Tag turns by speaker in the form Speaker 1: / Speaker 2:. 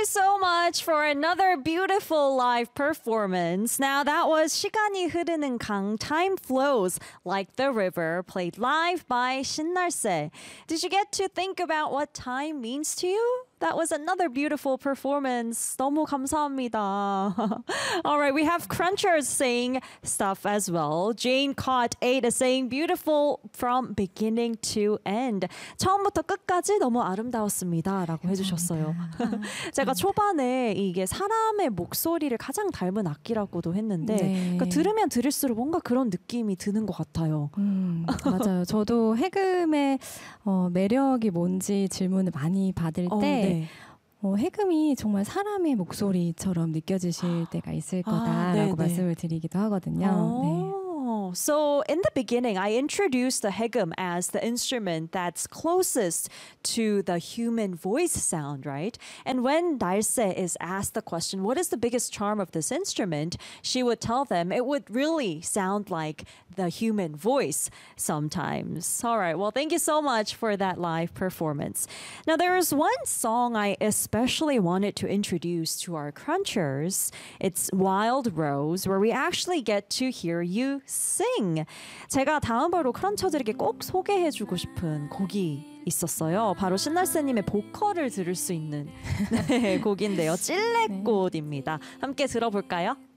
Speaker 1: so much for another beautiful live performance. Now that was 시간이 흐르는 강, Time Flows Like the River, played live by 신날세. Did you get to think about what time means to you? That was another beautiful performance. 너무 감사합니다. All right, we have Crunchers saying stuff as well. Jane Caught 8 is saying beautiful from beginning to end. 처음부터 끝까지 너무 아름다웠습니다. 라고 해주셨어요. 제가 초반에 이게 사람의 목소리를 가장 닮은 악기라고도 했는데 그러니까 들으면 들을수록 뭔가 그런 느낌이 드는 것 같아요.
Speaker 2: 맞아요. 저도 해금의 매력이 뭔지 질문을 많이 받을 때 해금이 정말 사람의 목소리처럼 느껴지실 때가 있을 거다라고 말씀을 드리기도 하거든요.
Speaker 1: So in the beginning, I introduced the haegum as the instrument that's closest to the human voice sound, right? And when 날세 is asked the question, what is the biggest charm of this instrument? She would tell them it would really sound like the human voice sometimes. All right, well, thank you so much for that live performance. Now, there is one song I especially wanted to introduce to our crunchers. It's Wild Rose, where we actually get to hear you sing. 제가 다음으로 크런처들에게 꼭 소개해주고 싶은 곡이 있었어요. 바로 신날세님의 보컬을 들을 수 있는 곡인데요. 찔레꽃입니다. 함께 들어볼까요?